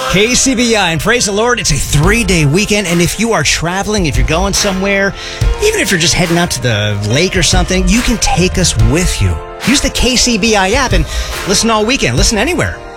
KCBI, and praise the Lord, it's a 3-day weekend, and if you are traveling, if you're going somewhere, even if you're just heading out to the lake or something, you can take us with you. Use the KCBI app and listen all weekend. Listen anywhere.